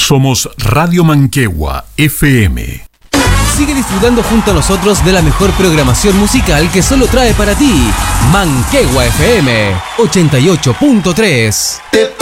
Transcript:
Somos Radio Manquehue FM. Sigue disfrutando junto a nosotros de la mejor programación musical que solo trae para ti Manquehue FM 88.3.